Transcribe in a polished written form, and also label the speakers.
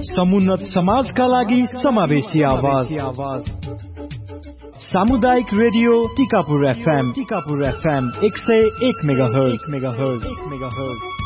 Speaker 1: समुन्नत समाजका लागि समावेशी आवाज सामुदायिक रेडियो टिकापुर FM 101 मेगाहर्ज